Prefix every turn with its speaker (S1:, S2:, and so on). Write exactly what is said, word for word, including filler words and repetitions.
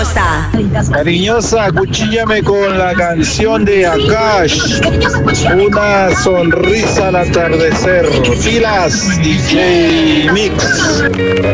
S1: cariñosa.
S2: Cariñosa, cuchíllame con la canción de Akash, Una sonrisa al atardecer. Pilas, D J Mix.